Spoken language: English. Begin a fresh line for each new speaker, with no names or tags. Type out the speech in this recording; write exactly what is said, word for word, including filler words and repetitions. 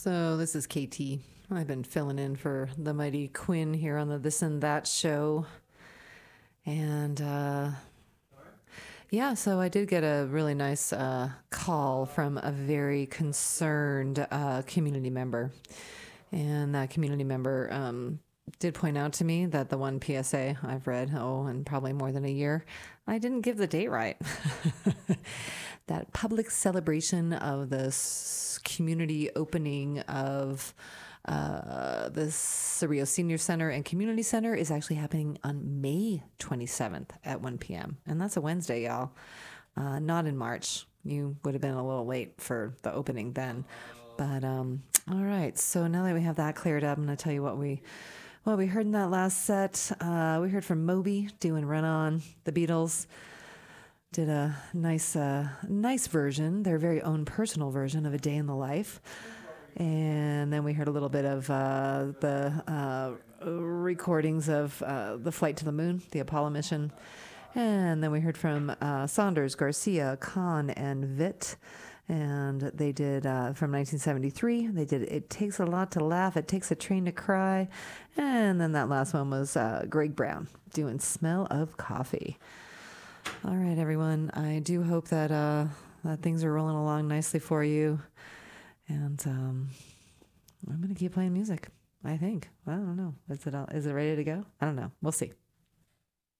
So this is K T. I've been filling in for the mighty Quinn here on the This and That show. And uh, yeah, so I did get a really nice uh, call from a very concerned uh, community member. And that community member um, did point out to me that the one P S A I've read, oh, in probably more than a year, I didn't give the date right. That public celebration of this community opening of uh, the Cerrillo Senior Center and Community Center is actually happening on May twenty-seventh at one p.m. And that's a Wednesday, y'all. Uh, not in March. You would have been a little late for the opening then. But um, all right, so now that we have that cleared up, I'm going to tell you what we what we heard in that last set. Uh, we heard from Moby doing Run On, the Beatles. Did a nice, uh, nice version, their very own personal version of A Day in the Life. And then we heard a little bit of uh, the uh, recordings of uh, the flight to the moon, the Apollo mission. And then we heard from uh, Saunders, Garcia, Kahn, and Vitt. And they did, uh, from nineteen seventy-three, they did It Takes a Lot to Laugh, It Takes a Train to Cry. And then that last one was uh, Greg Brown doing Smell of Coffee. All right, everyone. I do hope that uh, that things are rolling along nicely for you. And um, I'm going to keep playing music, I think. I don't know. Is it, is it ready to go? I don't know. We'll see.